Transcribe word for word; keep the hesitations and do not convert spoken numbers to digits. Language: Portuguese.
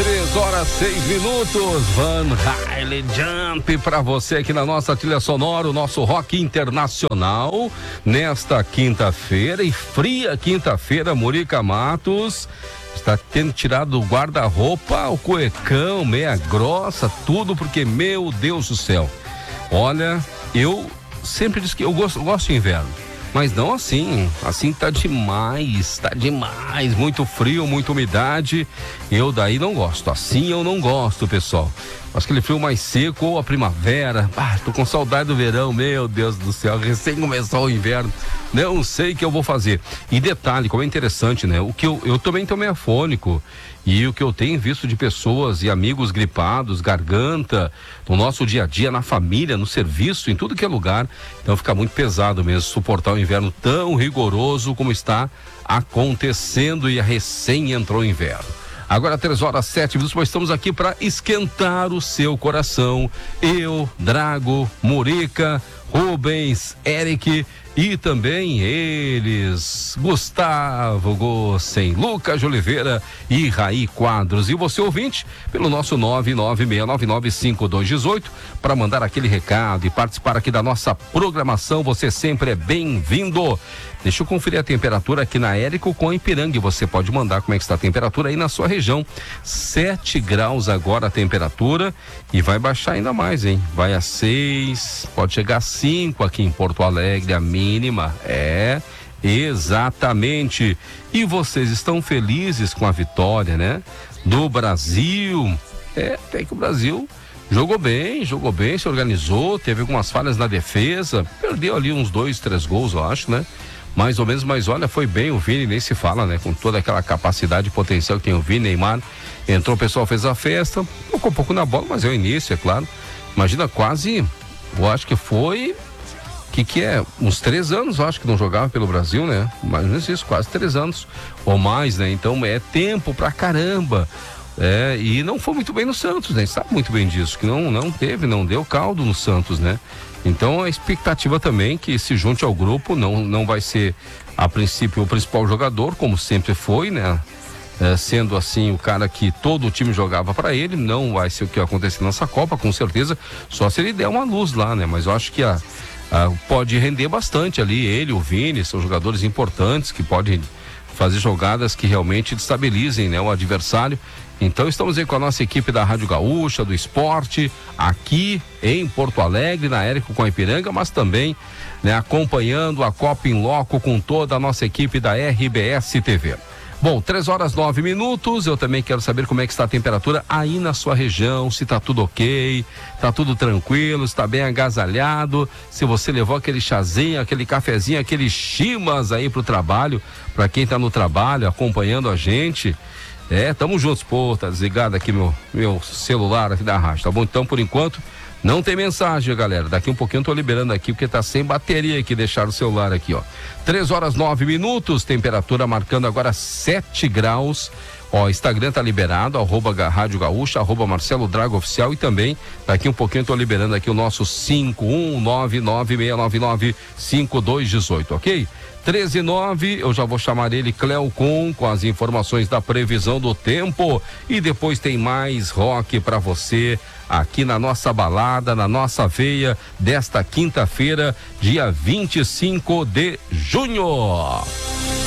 três horas, seis minutos. Van Halen Jump para você aqui na nossa trilha sonora, o nosso rock internacional. Nesta quinta-feira, e fria quinta-feira, Murica Matos está tendo tirado o guarda-roupa, o cuecão, meia grossa, tudo porque, meu Deus do céu. Olha, eu sempre disse que eu gosto, eu gosto de inverno. Mas não assim, assim tá demais, tá demais, muito frio, muita umidade, eu daí não gosto, assim eu não gosto, pessoal. Acho que aquele frio mais seco ou a primavera, ah, tô com saudade do verão, meu Deus do céu, recém começou o inverno, não sei o que eu vou fazer. E detalhe, como é interessante, né, o que eu, eu também tô meio afônico, e o que eu tenho visto de pessoas e amigos gripados, garganta, no nosso dia a dia, na família, no serviço, em tudo que é lugar, então fica muito pesado mesmo suportar o inverno tão rigoroso como está acontecendo e recém entrou o inverno. Agora três horas, sete minutos, nós estamos aqui para esquentar o seu coração. Eu, Drago, Murica, Rubens, Eric e também eles, Gustavo Gossen, Lucas de Oliveira e Raí Quadros. E você, ouvinte, pelo nosso nove nove seis nove nove cinco dois um oito, para mandar aquele recado e participar aqui da nossa programação, você sempre é bem-vindo. Deixa eu conferir a temperatura aqui na Érico com Ipiranga. Você pode mandar como é que está a temperatura aí na sua região. sete graus agora a temperatura e vai baixar ainda mais, hein? Vai a seis, pode chegar a cinco aqui em Porto Alegre, a mínima. É, exatamente. E vocês estão felizes com a vitória, né? Do Brasil. É, tem que o Brasil jogou bem, jogou bem, se organizou, teve algumas falhas na defesa, perdeu ali uns dois, três gols, eu acho, né? Mais ou menos, mas olha, foi bem o Vini, nem se fala, né? Com toda aquela capacidade e potencial que tem o Vini, Neymar, entrou, o pessoal fez a festa, tocou um pouco na bola, mas é o início, é claro. Imagina, quase, eu acho que foi, que que é, uns três anos, eu acho que não jogava pelo Brasil, né? Mas isso, quase três anos ou mais, né? Então é tempo pra caramba. É, e não foi muito bem no Santos, né? Sabe muito bem disso, que não, não teve, não deu caldo no Santos, né? Então a expectativa também que se junte ao grupo, não, não vai ser a princípio o principal jogador, como sempre foi, né? É, sendo assim o cara que todo o time jogava para ele, não vai ser o que vai acontecer nessa Copa, com certeza, só se ele der uma luz lá, né? Mas eu acho que a, a, pode render bastante ali, ele, o Vini, são jogadores importantes que podem fazer jogadas que realmente destabilizem, né, o adversário. Então estamos aí com a nossa equipe da Rádio Gaúcha, do esporte, aqui em Porto Alegre, na Érico com a Ipiranga, mas também, né, acompanhando a Copa em Loco com toda a nossa equipe da R B S T V. Bom, três horas nove minutos, eu também quero saber como é que está a temperatura aí na sua região, se tá tudo ok, tá tudo tranquilo, está bem agasalhado, se você levou aquele chazinho, aquele cafezinho, aquele chimas aí pro trabalho, para quem tá no trabalho, acompanhando a gente. É, tamo juntos. Pô, tá desligado aqui meu, meu celular aqui da rádio, tá bom? Então, por enquanto, não tem mensagem, galera. Daqui um pouquinho eu tô liberando aqui, porque tá sem bateria aqui, deixaram o celular aqui, ó. três horas nove minutos, temperatura marcando agora sete graus. Ó, Instagram tá liberado, arroba Rádio Gaúcha, arroba Marcelo Drago Oficial, e também daqui um pouquinho eu tô liberando aqui o nosso cinco um nove nove seis nove nove cinco dois um oito, ok? treze e nove, eu já vou chamar ele, Cleocon, com as informações da previsão do tempo, e depois tem mais rock para você aqui na nossa balada, na nossa veia desta quinta-feira, dia vinte e cinco de junho.